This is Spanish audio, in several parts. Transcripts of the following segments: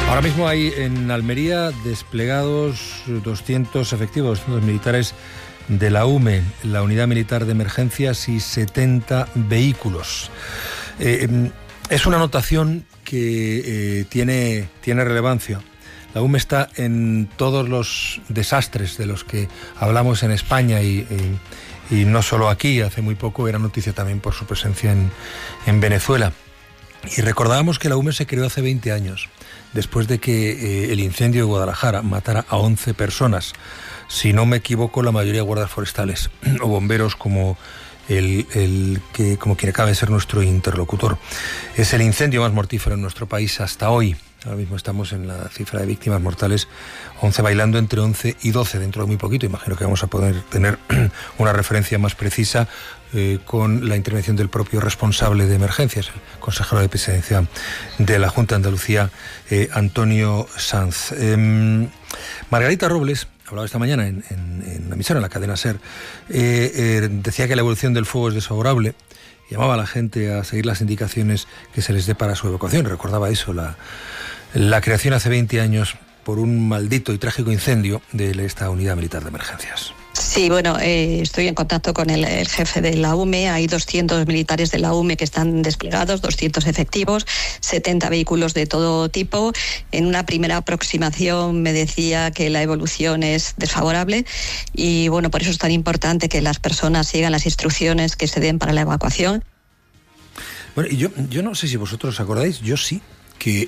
Ahora mismo hay en Almería desplegados 200 efectivos, 200 militares de la UME, la Unidad Militar de Emergencias, y 70 vehículos. Es una anotación que tiene relevancia. La UME está en todos los desastres de los que hablamos en España y no solo aquí. Hace muy poco era noticia también por su presencia en Venezuela. Y recordábamos que la UME se creó hace 20 años, después de que el incendio de Guadalajara matara a 11 personas. Si no me equivoco, la mayoría guardias forestales o bomberos, como como quien acaba de ser nuestro interlocutor. Es el incendio más mortífero en nuestro país hasta hoy. Ahora mismo estamos en la cifra de víctimas mortales, 11 bailando entre 11 y 12 dentro de muy poquito. Imagino que vamos a poder tener una referencia más precisa con la intervención del propio responsable de emergencias, el consejero de presidencia de la Junta de Andalucía, Antonio Sanz. Margarita Robles hablaba esta mañana en la emisora, en la cadena SER, decía que la evolución del fuego es desfavorable. Llamaba a la gente a seguir las indicaciones que se les dé para su evacuación. Recordaba eso, la creación hace 20 años por un maldito y trágico incendio de esta Unidad Militar de Emergencias. Sí, bueno, estoy en contacto con el jefe de la UME. Hay 200 militares de la UME que están desplegados, 200 efectivos, 70 vehículos de todo tipo. En una primera aproximación me decía que la evolución es desfavorable y, bueno, por eso es tan importante que las personas sigan las instrucciones que se den para la evacuación. Bueno, y yo no sé si vosotros os acordáis, yo sí, que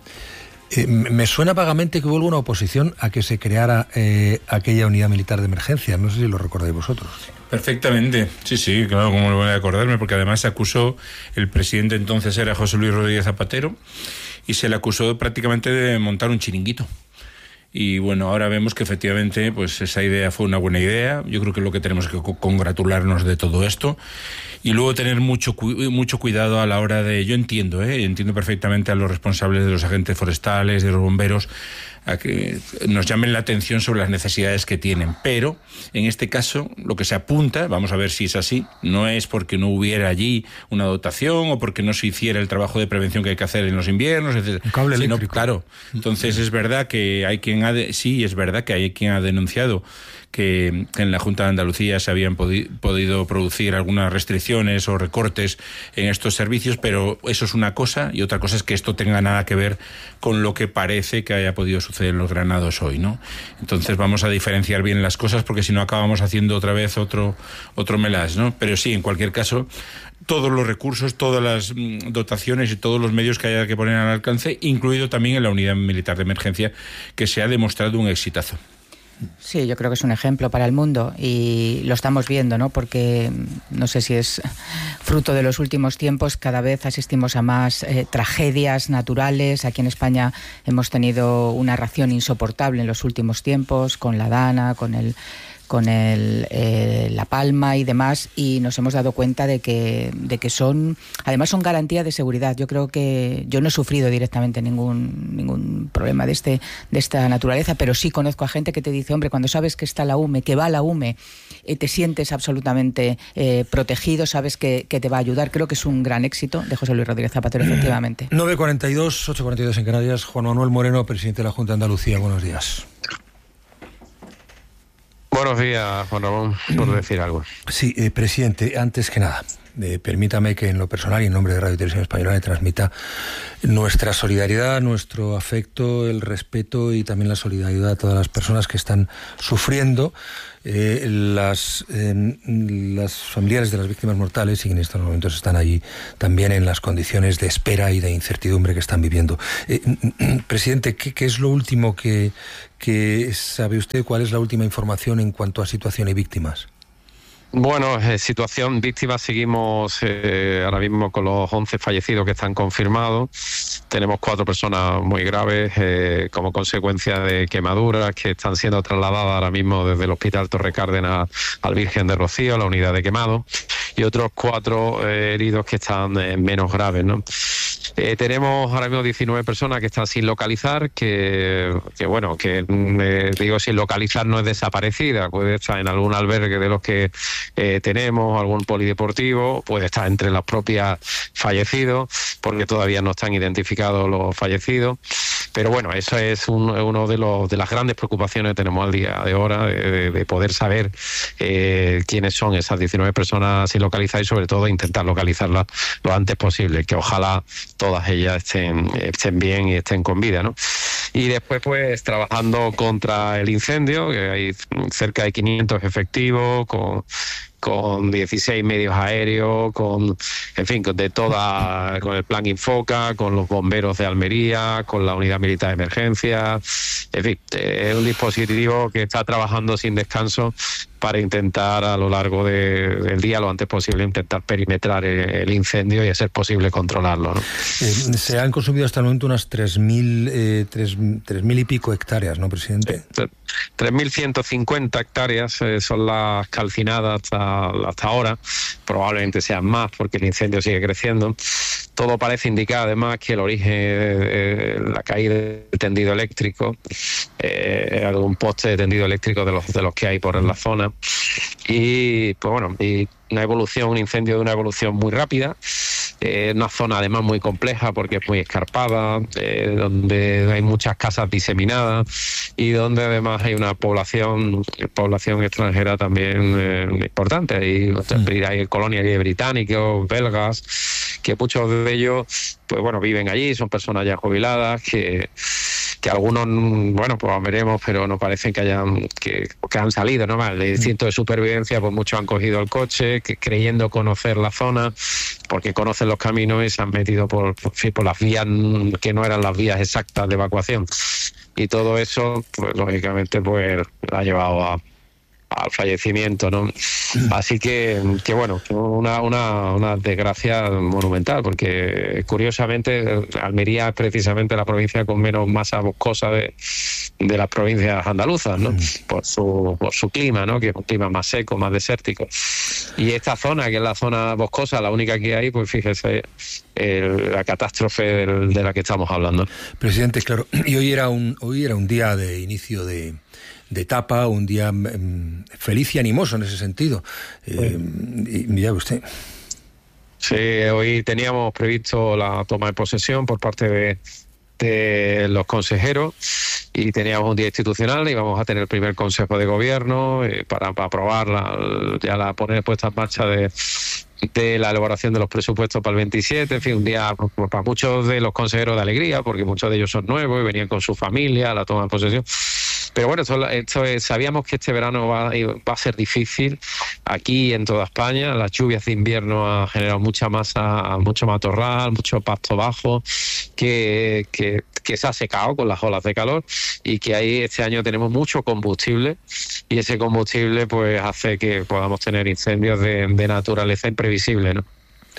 me suena vagamente que hubo alguna oposición a que se creara aquella unidad militar de emergencia. No sé si lo recordáis vosotros. Perfectamente, sí, claro, cómo no voy a acordarme, porque además se acusó, el presidente entonces era José Luis Rodríguez Zapatero, y se le acusó prácticamente de montar un chiringuito. Y bueno, ahora vemos que efectivamente pues esa idea fue una buena idea. Yo creo que lo que tenemos que congratularnos de todo esto. Y luego tener mucho cuidado a la hora de... Yo entiendo perfectamente a los responsables de los agentes forestales, de los bomberos, a que nos llamen la atención sobre las necesidades que tienen. Pero, en este caso, lo que se apunta, vamos a ver si es así, no es porque no hubiera allí una dotación o porque no se hiciera el trabajo de prevención que hay que hacer en los inviernos, etc. Un cable eléctrico. Claro. Entonces, es verdad que hay quien ha denunciado que en la Junta de Andalucía se habían podido producir algunas restricciones o recortes en estos servicios, pero eso es una cosa, y otra cosa es que esto tenga nada que ver con lo que parece que haya podido suceder en los Granados hoy, ¿no? Entonces vamos a diferenciar bien las cosas, porque si no acabamos haciendo otra vez otro melás, ¿no? Pero sí, en cualquier caso, todos los recursos, todas las dotaciones y todos los medios que haya que poner al alcance, incluido también en la Unidad Militar de Emergencia, que se ha demostrado un exitazo. Sí, yo creo que es un ejemplo para el mundo y lo estamos viendo, ¿no? Porque no sé si es fruto de los últimos tiempos, cada vez asistimos a más tragedias naturales. Aquí en España hemos tenido una ración insoportable en los últimos tiempos, con la Dana, con La Palma y demás, y nos hemos dado cuenta de que además son garantía de seguridad. Yo creo que yo no he sufrido directamente ningún problema de esta naturaleza, pero sí conozco a gente que te dice, hombre, cuando sabes que está la UME, que va a la UME, te sientes absolutamente protegido, sabes que te va a ayudar. Creo que es un gran éxito de José Luis Rodríguez Zapatero, efectivamente. 9:42, 8:42 en Canarias. Juan Manuel Moreno, presidente de la Junta de Andalucía. Buenos días. Buenos días, Juan Ramón, por decir algo. Sí, presidente, antes que nada, permítame que en lo personal y en nombre de Radio y Televisión Española le transmita nuestra solidaridad, nuestro afecto, el respeto y también la solidaridad a todas las personas que están sufriendo, las familiares de las víctimas mortales, y en estos momentos están allí también en las condiciones de espera y de incertidumbre que están viviendo. Presidente, ¿qué es lo último que sabe usted? ¿Cuál es la última información en cuanto a situación y víctimas? Bueno, situación víctimas, seguimos ahora mismo con los 11 fallecidos que están confirmados. Tenemos 4 personas muy graves como consecuencia de quemaduras que están siendo trasladadas ahora mismo desde el Hospital Torre Cárdenas al Virgen de Rocío, la unidad de quemado, y otros 4 heridos que están menos graves, ¿no? Tenemos ahora mismo 19 personas que están sin localizar, digo sin localizar, no es desaparecida, puede estar en algún albergue de los que tenemos, algún polideportivo, puede estar entre los propios fallecidos, porque todavía no están identificados los fallecidos. Pero bueno, eso es uno de las grandes preocupaciones que tenemos al día de ahora, de poder saber quiénes son esas 19 personas sin localizar y sobre todo intentar localizarlas lo antes posible, que ojalá todas ellas estén bien y estén con vida, ¿no? Y después pues trabajando contra el incendio, que hay cerca de 500 efectivos, con 16 medios aéreos, con el plan Infoca, con los bomberos de Almería, con la unidad militar de emergencia. En fin, es un dispositivo que está trabajando sin descanso para intentar a lo largo del día, lo antes posible, intentar perimetrar el incendio y a ser posible controlarlo, ¿no? Se han consumido hasta el momento unas 3.000 y pico hectáreas, ¿no, presidente? 3.150 hectáreas son las calcinadas hasta ahora. Probablemente sean más porque el incendio sigue creciendo. Todo parece indicar además que el origen de la caída del tendido eléctrico, algún poste de tendido eléctrico de los que hay por la zona. Y pues bueno, y un incendio de una evolución muy rápida, una zona además muy compleja porque es muy escarpada, donde hay muchas casas diseminadas y donde además hay una población extranjera también importante. Hay colonias de británicos, belgas, que muchos de ellos pues bueno, viven allí, son personas ya jubiladas que algunos, bueno, pues veremos, pero no parecen que han salido, ¿no? El instinto de supervivencia, pues muchos han cogido el coche, creyendo conocer la zona, porque conocen los caminos y se han metido por las vías que no eran las vías exactas de evacuación. Y todo eso, pues lógicamente, pues ha llevado al fallecimiento, ¿no? Así que bueno, una desgracia monumental, porque curiosamente Almería es precisamente la provincia con menos masa boscosa de las provincias andaluzas, ¿no? Por su clima, ¿no? Que es un clima más seco, más desértico. Y esta zona, que es la zona boscosa, la única que hay, pues fíjese la catástrofe de la que estamos hablando. Presidente, claro, y hoy era un día de inicio de etapa, un día feliz y animoso en ese sentido. Y mira usted. Sí, hoy teníamos previsto la toma de posesión por parte de los consejeros y teníamos un día institucional y vamos a tener el primer consejo de gobierno para aprobar la poner puesta en marcha de la elaboración de los presupuestos para el 27, en fin, un día para muchos de los consejeros de alegría, porque muchos de ellos son nuevos y venían con su familia a la toma de posesión. Pero bueno, sabíamos que este verano va a ser difícil aquí en toda España. Las lluvias de invierno han generado mucha masa, mucho matorral, mucho pasto bajo, que se ha secado con las olas de calor y que ahí este año tenemos mucho combustible y ese combustible pues hace que podamos tener incendios de naturaleza imprevisible, ¿no?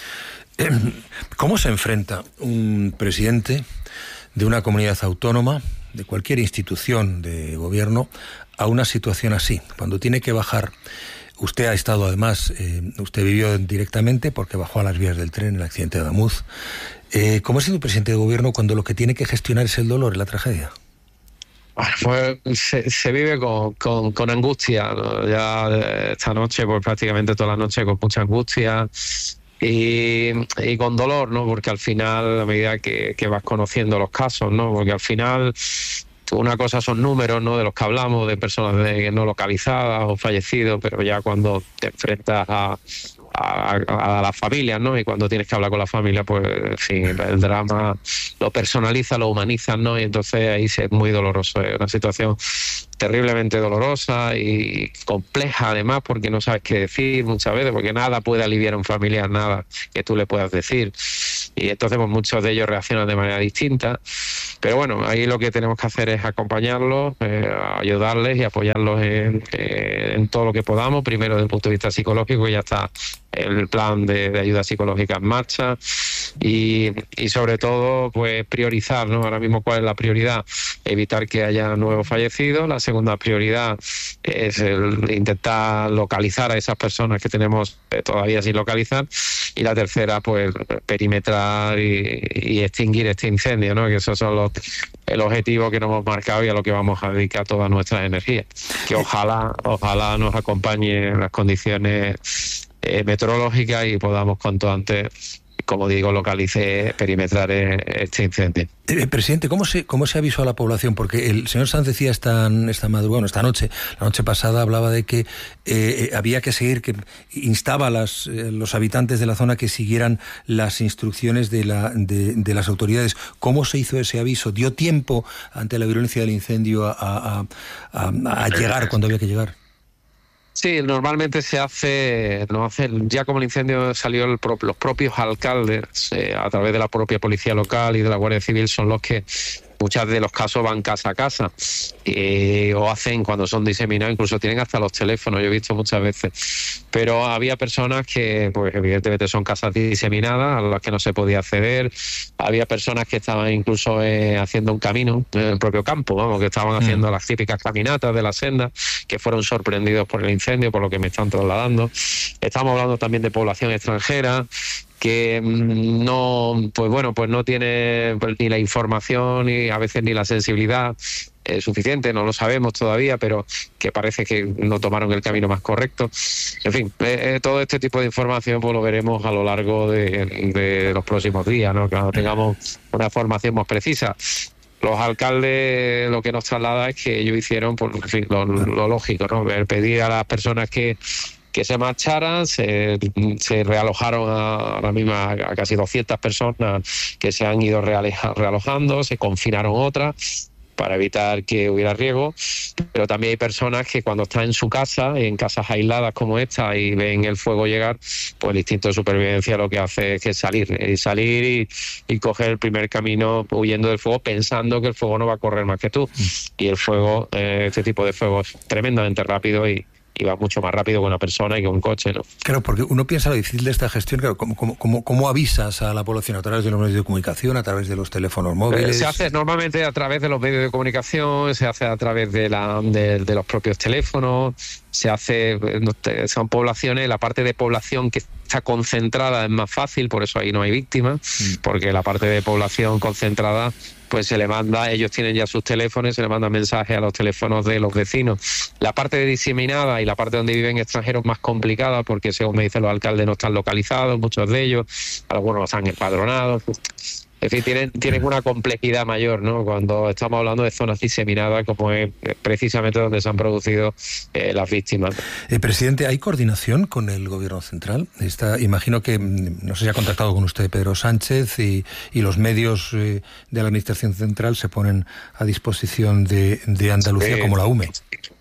¿Cómo se enfrenta un presidente de una comunidad autónoma, de cualquier institución de gobierno, a una situación así? Cuando tiene que bajar, usted ha estado además, usted vivió directamente porque bajó a las vías del tren en el accidente de Adamuz. ¿Cómo es siendo presidente de gobierno cuando lo que tiene que gestionar es el dolor y la tragedia? Pues se vive con angustia, ¿no? Ya esta noche, pues prácticamente toda la noche con mucha angustia y con dolor, ¿no? Porque al final, a medida que vas conociendo los casos, ¿no? Porque al final una cosa son números, ¿no? De los que hablamos, de personas no localizadas o fallecidos, pero ya cuando te enfrentas a las familias, ¿no? Y cuando tienes que hablar con la familia, pues en fin, el drama lo personaliza, lo humaniza, ¿no? Y entonces ahí es muy doloroso, es una situación terriblemente dolorosa y compleja además, porque no sabes qué decir muchas veces, porque nada puede aliviar a un familiar, nada que tú le puedas decir, y entonces pues muchos de ellos reaccionan de manera distinta. Pero bueno, ahí lo que tenemos que hacer es acompañarlos, ayudarles y apoyarlos en todo lo que podamos. Primero, desde el punto de vista psicológico, ya está el plan de ayuda psicológica en marcha y sobre todo, pues priorizar, ¿no? Ahora mismo, ¿cuál es la prioridad? Evitar que haya nuevos fallecidos. La segunda prioridad es intentar localizar a esas personas que tenemos todavía sin localizar. Y la tercera, pues perimetrar y extinguir este incendio, ¿no? Que esos son el objetivo que nos hemos marcado y a lo que vamos a dedicar todas nuestras energías. Que ojalá nos acompañen las condiciones meteorológicas y podamos cuanto antes como digo, localice, perimetrar este incendio. Presidente, ¿cómo se avisó a la población? Porque el señor Sanz decía esta noche, la noche pasada, hablaba de que había que seguir, que instaba a los habitantes de la zona que siguieran las instrucciones de las autoridades. ¿Cómo se hizo ese aviso? ¿Dio tiempo ante la virulencia del incendio a llegar cuando había que llegar? Sí, normalmente se hace, ya como el incendio salió, los propios alcaldes, a través de la propia policía local y de la Guardia Civil, son los que muchos de los casos van casa a casa o hacen cuando son diseminados, incluso tienen hasta los teléfonos, yo he visto muchas veces. Pero había personas que, pues evidentemente son casas diseminadas a las que no se podía acceder. Había personas que estaban incluso haciendo un camino en el propio campo, vamos, que estaban haciendo las típicas caminatas de la senda, que fueron sorprendidos por el incendio, por lo que me están trasladando. Estamos hablando también de población extranjera que no tiene ni la información y a veces ni la sensibilidad suficiente, no lo sabemos todavía, pero que parece que no tomaron el camino más correcto. En fin, todo este tipo de información pues lo veremos a lo largo de los próximos días, ¿no? Cuando tengamos una información más precisa. Los alcaldes lo que nos traslada es que ellos hicieron, pues, en fin, lo lógico, ¿no? Pedir a las personas que se marcharan, se realojaron ahora mismo a casi 200 personas que se han ido realojando, se confinaron otras para evitar que hubiera riesgo, pero también hay personas que cuando están en su casa, en casas aisladas como esta, y ven el fuego llegar, pues el instinto de supervivencia lo que hace es que salir y coger el primer camino huyendo del fuego, pensando que el fuego no va a correr más que tú. Y el fuego, este tipo de fuego es tremendamente rápido y va mucho más rápido que una persona y que un coche, ¿no? Claro, porque uno piensa lo difícil de esta gestión, claro, ¿cómo avisas a la población? ¿A través de los medios de comunicación, a través de los teléfonos móviles? Se hace normalmente a través de los medios de comunicación, se hace a través de los propios teléfonos, son poblaciones, la parte de población que está concentrada es más fácil, por eso ahí no hay víctimas, porque la parte de población concentrada, pues se le manda, ellos tienen ya sus teléfonos, se le mandan mensajes a los teléfonos de los vecinos. La parte de diseminada y la parte donde viven extranjeros es más complicada, porque según me dicen los alcaldes no están localizados, muchos de ellos, algunos no están empadronados. En fin, tienen una complejidad mayor, ¿no? Cuando estamos hablando de zonas diseminadas, como es precisamente donde se han producido las víctimas. Presidente, ¿hay coordinación con el Gobierno central? Imagino que, no sé si ha contactado con usted Pedro Sánchez y los medios de la Administración central se ponen a disposición de Andalucía, como la UME.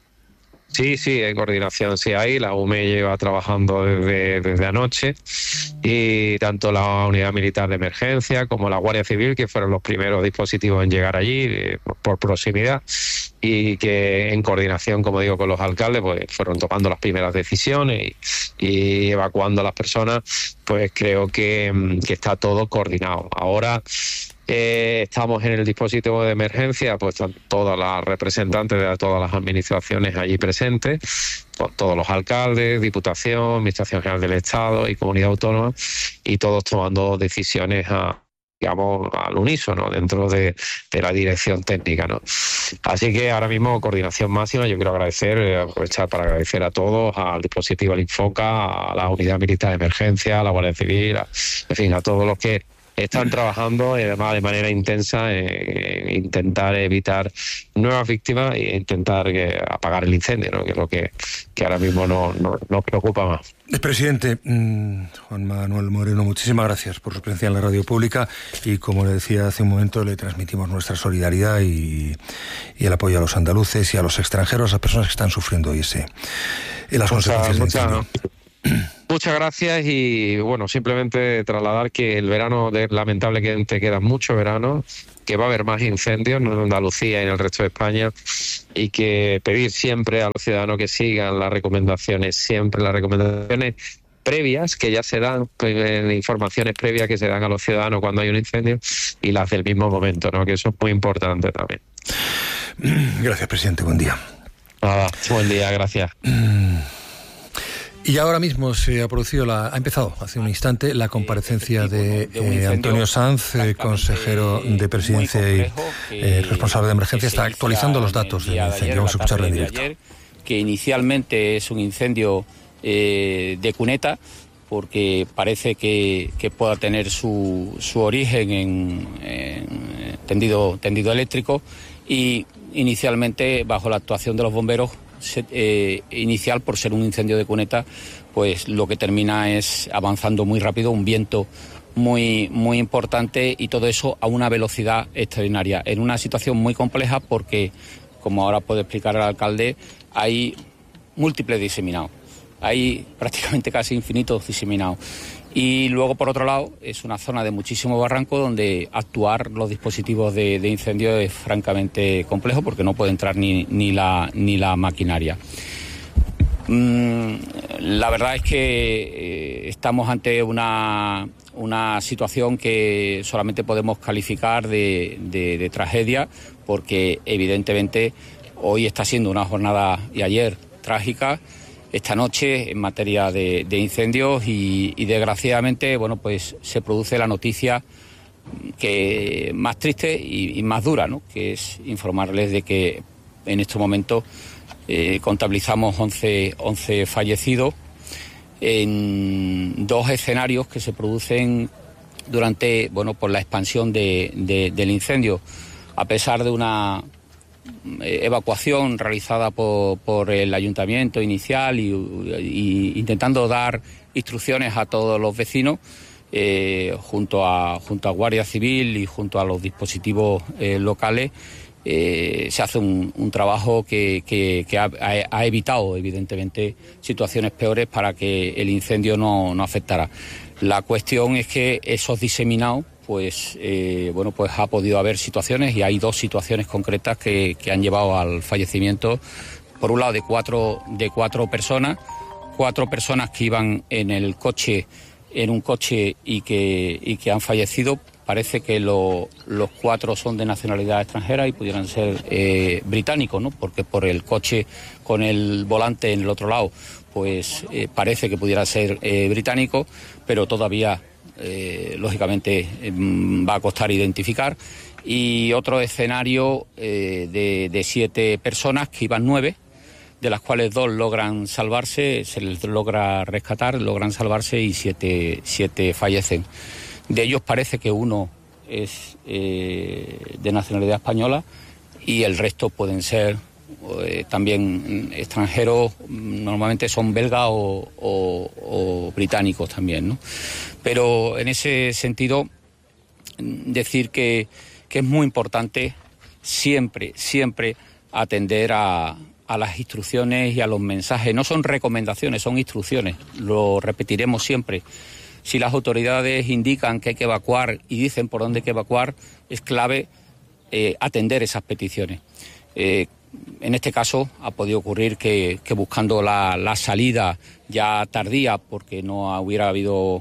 Sí, en coordinación sí hay. La UME lleva trabajando desde anoche, y tanto la Unidad Militar de Emergencia como la Guardia Civil, que fueron los primeros dispositivos en llegar allí por proximidad, y que en coordinación, como digo, con los alcaldes, pues fueron tomando las primeras decisiones y evacuando a las personas. Pues creo que está todo coordinado. Ahora estamos en el dispositivo de emergencia, pues están todas las representantes de todas las administraciones allí presentes, con todos los alcaldes, Diputación, Administración General del Estado y Comunidad Autónoma, y todos tomando decisiones digamos, al unísono dentro de la dirección técnica, ¿no? Así que ahora mismo coordinación máxima. Yo quiero aprovechar para agradecer a todos, al dispositivo, al Infoca, a la Unidad Militar de Emergencia, a la Guardia Civil, en fin, a todos los que están trabajando además de manera intensa en intentar evitar nuevas víctimas e intentar apagar el incendio, ¿no? Que es lo que ahora mismo nos preocupa más. Presidente Juan Manuel Moreno, muchísimas gracias por su presencia en la radio pública, y como le decía hace un momento, le transmitimos nuestra solidaridad y el apoyo a los andaluces y a los extranjeros, a las personas que están sufriendo hoy las consecuencias del incendio. Muchas gracias, y bueno, simplemente trasladar que el verano, lamentablemente queda mucho verano, que va a haber más incendios en Andalucía y en el resto de España, y que pedir siempre a los ciudadanos que sigan las recomendaciones previas que ya se dan, informaciones previas que se dan a los ciudadanos cuando hay un incendio, y las del mismo momento, ¿no? Que eso es muy importante también. Gracias, presidente. Buen día. Buen día, gracias. Y ahora mismo ha empezado hace un instante la comparecencia de Antonio Sanz, consejero de Presidencia y responsable de emergencia. Está actualizando los datos del incendio. Vamos a escucharlo en directo. Que inicialmente es un incendio de cuneta, porque parece que pueda tener su origen en tendido eléctrico, y inicialmente, bajo la actuación de los bomberos inicial, por ser un incendio de cuneta, pues lo que termina es avanzando muy rápido, un viento muy importante, y todo eso a una velocidad extraordinaria, en una situación muy compleja porque, como ahora puede explicar el alcalde, hay múltiples diseminados, hay prácticamente casi infinitos diseminados. Y luego, por otro lado, es una zona de muchísimo barranco donde actuar los dispositivos de incendio es francamente complejo, porque no puede entrar ni la maquinaria. La verdad es que estamos ante una situación que solamente podemos calificar de tragedia, porque evidentemente hoy está siendo una jornada, y ayer, trágica, esta noche en materia de incendios, y desgraciadamente, bueno, pues se produce la noticia que más triste y más dura, ¿no?, que es informarles de que en estos momentos contabilizamos 11 fallecidos en 2 escenarios que se producen durante, bueno, por la expansión del incendio. A pesar de una evacuación realizada por el ayuntamiento inicial y intentando dar instrucciones a todos los vecinos, junto a Guardia Civil y junto a los dispositivos locales, se hace un trabajo que ha evitado, evidentemente, situaciones peores para que el incendio no afectara. La cuestión es que esos diseminados, pues ha podido haber situaciones, y hay 2 situaciones concretas que han llevado al fallecimiento, por un lado de cuatro personas, 4 personas que iban en un coche y que han fallecido. Parece que los 4 son de nacionalidad extranjera y pudieran ser británicos, ¿no?, porque por el coche con el volante en el otro lado, pues parece que pudiera ser británico, pero todavía lógicamente va a costar identificar. Y otro escenario de 7 personas, que iban 9, de las cuales 2 logran salvarse, se les logra rescatar, logran salvarse, y 7 fallecen. De ellos parece que uno es de nacionalidad española, y el resto pueden ser también extranjeros, normalmente son belgas o británicos también, ¿no? Pero en ese sentido, decir que es muy importante siempre atender a las instrucciones y a los mensajes. No son recomendaciones, son instrucciones, lo repetiremos siempre. Si las autoridades indican que hay que evacuar y dicen por dónde hay que evacuar, es clave atender esas peticiones. En este caso ha podido ocurrir que buscando la salida ya tardía, porque no hubiera habido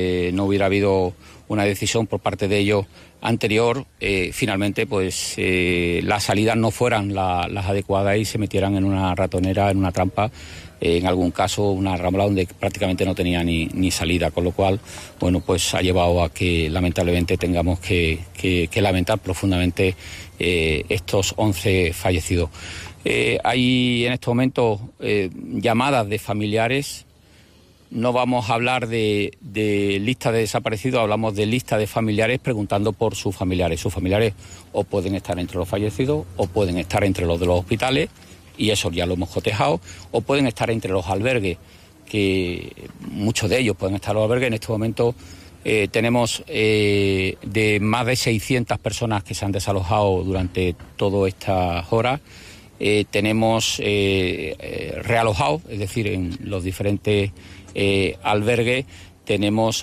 una decisión por parte de ellos anterior, finalmente pues las salidas no fueran las adecuadas y se metieran en una ratonera, en una trampa, en algún caso una rambla donde prácticamente no tenía ni salida, con lo cual, bueno, pues ha llevado a que lamentablemente tengamos que lamentar profundamente estos 11 fallecidos. Hay en estos momentos llamadas de familiares. No vamos a hablar de lista de desaparecidos, hablamos de lista de familiares preguntando por sus familiares. Sus familiares o pueden estar entre los fallecidos, o pueden estar entre los de los hospitales, y eso ya lo hemos cotejado, o pueden estar entre los albergues, que muchos de ellos pueden estar en los albergues. En este momento tenemos de más de 600 personas que se han desalojado durante todas estas horas. Tenemos realojados, es decir, en los diferentes albergues tenemos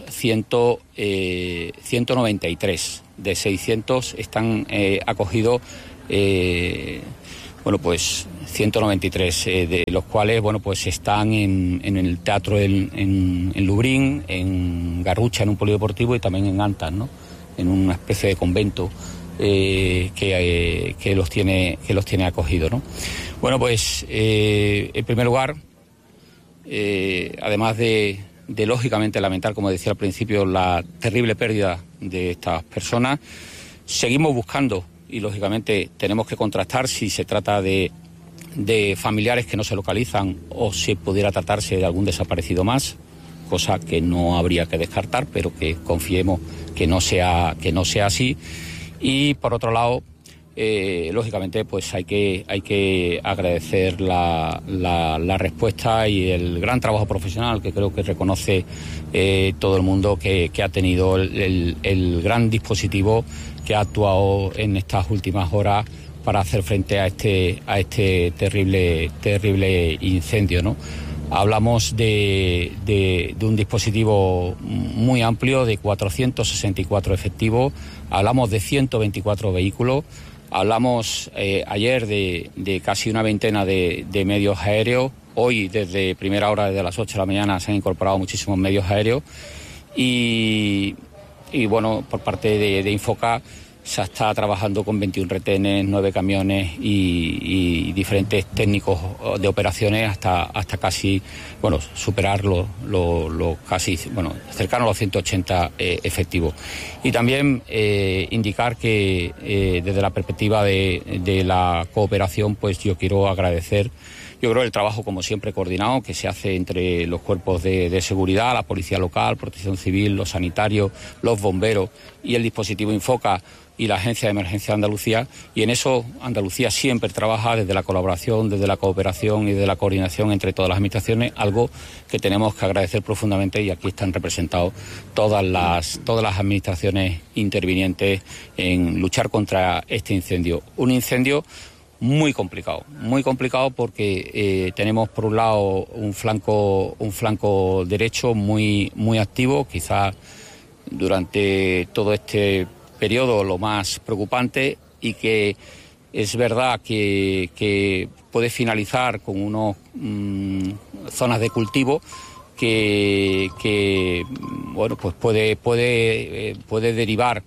193. De 600 están acogidos, 193, de los cuales, pues están en el teatro en Lubrín, en Garrucha, en un polideportivo, y también en Antas, ¿no?, en una especie de convento que los tiene acogidos, ¿no? En primer lugar, además de lógicamente lamentar, como decía al principio, la terrible pérdida de estas personas, seguimos buscando, y lógicamente tenemos que contrastar si se trata de familiares que no se localizan o si pudiera tratarse de algún desaparecido más. cosa que no habría que descartar, pero que confiemos que no sea así. Y por otro lado, lógicamente, pues hay que agradecer la respuesta y el gran trabajo profesional que creo que reconoce todo el mundo que ha tenido el gran dispositivo que ha actuado en estas últimas horas para hacer frente a este terrible incendio, ¿no? Hablamos de un dispositivo muy amplio, de 464 efectivos, hablamos de 124 vehículos, hablamos ayer de casi una veintena de medios aéreos. Hoy, desde primera hora, desde las 8 de la mañana, se han incorporado muchísimos medios aéreos y bueno, por parte de Infoca se está trabajando con 21 retenes, 9 camiones y diferentes técnicos de operaciones hasta casi, bueno, superar los casi, bueno, cercano a los 180 efectivos. Y también indicar que desde la perspectiva de la cooperación, pues yo quiero agradecer, yo creo, el trabajo, como siempre, coordinado que se hace entre los cuerpos de seguridad, la policía local, protección civil, los sanitarios, los bomberos y el dispositivo Infoca y la Agencia de Emergencia de Andalucía, y en eso Andalucía siempre trabaja desde la colaboración, desde la cooperación y de la coordinación entre todas las administraciones, algo que tenemos que agradecer profundamente, y aquí están representados todas las administraciones intervinientes en luchar contra este incendio. Un incendio muy complicado porque tenemos por un lado un flanco derecho muy activo, quizás durante todo este periodo lo más preocupante, y que es verdad que puede finalizar con unas zonas de cultivo que bueno, pues puede derivar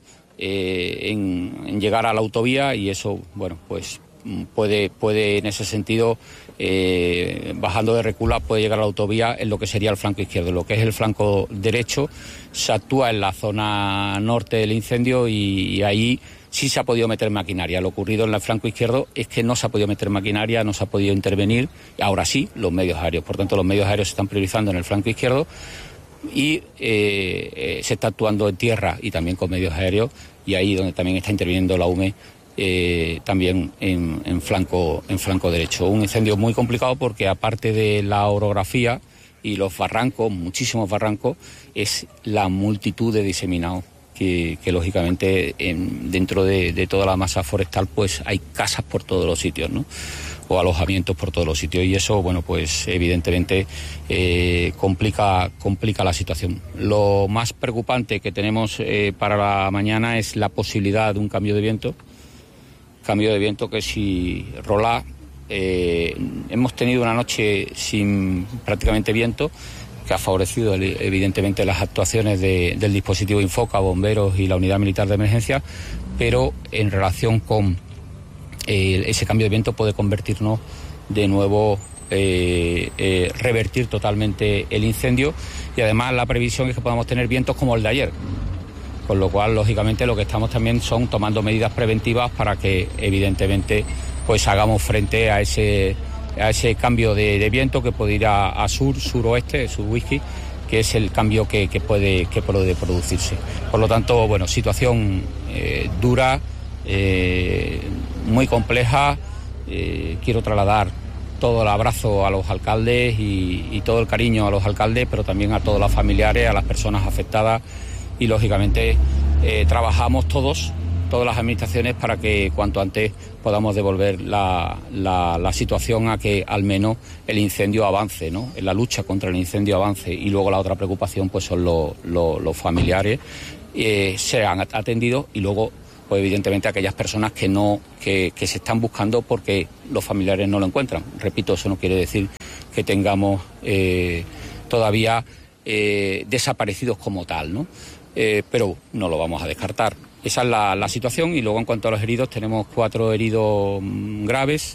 en llegar a la autovía, y eso, bueno, pues puede en ese sentido, bajando de Recula, puede llegar a la autovía en lo que sería el flanco izquierdo. Lo que es el flanco derecho se actúa en la zona norte del incendio, y ahí sí se ha podido meter maquinaria. Lo ocurrido en el flanco izquierdo es que no se ha podido meter maquinaria, no se ha podido intervenir. Ahora sí, los medios aéreos. Por tanto, los medios aéreos se están priorizando en el flanco izquierdo, y se está actuando en tierra y también con medios aéreos, y ahí donde también está interviniendo la UME, también en flanco derecho. Un incendio muy complicado porque, aparte de la orografía y los barrancos, muchísimos barrancos, es la multitud de diseminados que lógicamente dentro de toda la masa forestal pues hay casas por todos los sitios, ¿no? O alojamientos por todos los sitios, y eso, bueno, pues evidentemente complica la situación. Lo más preocupante que tenemos para la mañana es la posibilidad de un cambio de viento que si rola, hemos tenido una noche sin prácticamente viento, que ha favorecido evidentemente las actuaciones del dispositivo Infoca, bomberos y la unidad militar de emergencia, pero en relación con ese cambio de viento puede convertirnos de nuevo, revertir totalmente el incendio, y además la previsión es que podamos tener vientos como el de ayer. Con lo cual, lógicamente, lo que estamos también son tomando medidas preventivas para que, evidentemente, pues hagamos frente a ese cambio de viento que puede ir a suroeste, sur-whisky, que es el cambio que puede producirse. Por lo tanto, bueno, situación dura, muy compleja. Quiero trasladar todo el abrazo a los alcaldes y todo el cariño a los alcaldes, pero también a todos los familiares, a las personas afectadas. Y lógicamente trabajamos todas las administraciones para que cuanto antes podamos devolver la situación a que al menos el incendio avance, ¿no? En la lucha contra el incendio avance. Y luego la otra preocupación pues son los familiares, sean atendidos, y luego pues evidentemente aquellas personas que se están buscando porque los familiares no lo encuentran. Repito, eso no quiere decir que tengamos todavía desaparecidos como tal, ¿no? Pero no lo vamos a descartar. Esa es la situación. Y luego, en cuanto a los heridos, tenemos 4 heridos graves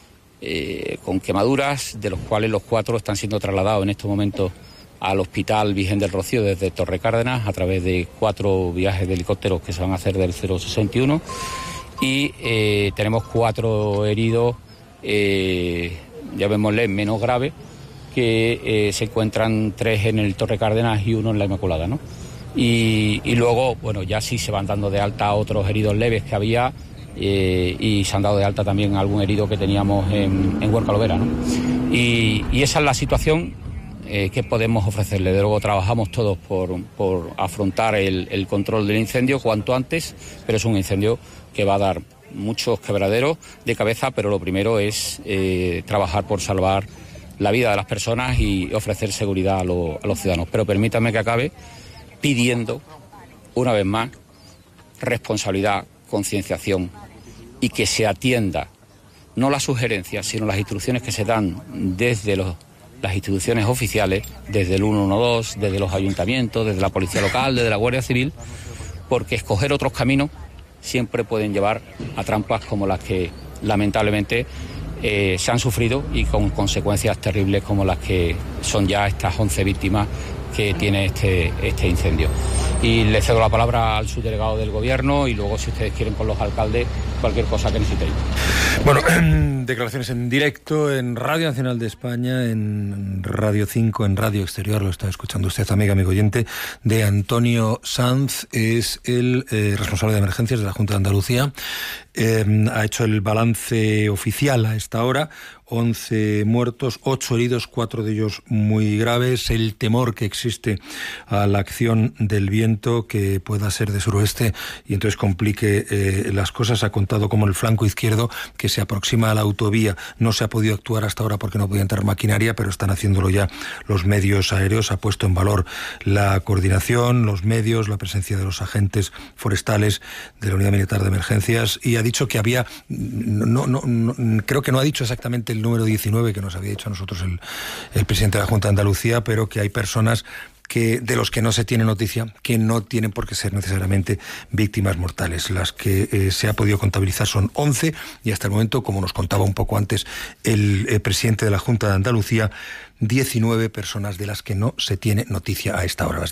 con quemaduras, de los cuales los 4 están siendo trasladados en estos momentos al Hospital Virgen del Rocío desde Torre Cárdenas a través de 4 viajes de helicópteros que se van a hacer del 061, y tenemos 4 heridos, llamémosle menos graves, que se encuentran 3 en el Torre Cárdenas y 1 en la Inmaculada, ¿no? Y luego, bueno, ya sí se van dando de alta otros heridos leves que había, y se han dado de alta también algún herido que teníamos en Huerca Lovera, ¿no? Y esa es la situación que podemos ofrecerle. De luego trabajamos todos por afrontar el control del incendio cuanto antes, pero es un incendio que va a dar muchos quebraderos de cabeza, pero lo primero es trabajar por salvar la vida de las personas y ofrecer seguridad a los ciudadanos. Pero permítanme que acabe pidiendo, una vez más, responsabilidad, concienciación y que se atienda no las sugerencias, sino las instrucciones que se dan desde las instituciones oficiales, desde el 112, desde los ayuntamientos, desde la Policía Local, desde la Guardia Civil, porque escoger otros caminos siempre pueden llevar a trampas como las que lamentablemente se han sufrido y con consecuencias terribles como las que son ya estas 11 víctimas que tiene este incendio. Y le cedo la palabra al subdelegado del Gobierno y luego, si ustedes quieren, con los alcaldes, cualquier cosa que necesitéis. Bueno, declaraciones en directo en Radio Nacional de España, en Radio 5, en Radio Exterior, lo está escuchando usted, amigo oyente, de Antonio Sanz, es el responsable de emergencias de la Junta de Andalucía. Ha hecho el balance oficial a esta hora: 11 muertos, 8 heridos, 4 de ellos muy graves. El temor que existe a la acción del viento, que pueda ser de suroeste y entonces complique las cosas. Ha contado como el flanco izquierdo, que se aproxima a la autovía, no se ha podido actuar hasta ahora porque no podía entrar maquinaria, pero están haciéndolo ya los medios aéreos. Ha puesto en valor la coordinación, los medios, la presencia de los agentes forestales de la Unidad Militar de Emergencias, y ha dicho que había, creo que no ha dicho exactamente el número 19 que nos había dicho a nosotros el presidente de la Junta de Andalucía, pero que hay personas de los que no se tiene noticia, que no tienen por qué ser necesariamente víctimas mortales. Las que se ha podido contabilizar son 11, y hasta el momento, como nos contaba un poco antes el presidente de la Junta de Andalucía, 19 personas de las que no se tiene noticia a esta hora. Las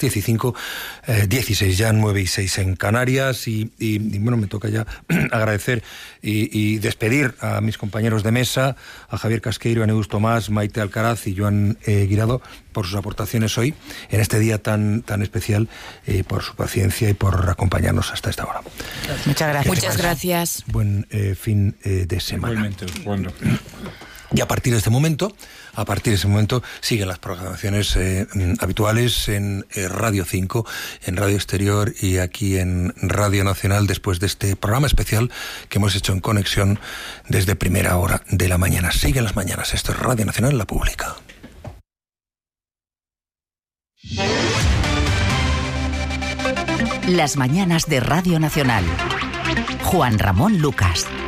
16 ya, 9:06 en Canarias, y bueno, me toca ya agradecer y despedir a mis compañeros de mesa, a Javier Casqueiro, a Neus Tomás, Maite Alcaraz y Joan Guirado, por sus aportaciones hoy, en este día tan especial, por su paciencia y por acompañarnos hasta esta hora. Muchas gracias. Muchas gracias. Buen fin de semana. Igualmente, bueno. Y a partir de ese momento siguen las programaciones habituales en Radio 5, en Radio Exterior y aquí en Radio Nacional, después de este programa especial que hemos hecho en conexión desde primera hora de la mañana. Siguen las mañanas. Esto es Radio Nacional, la pública. Las mañanas de Radio Nacional. Juan Ramón Lucas.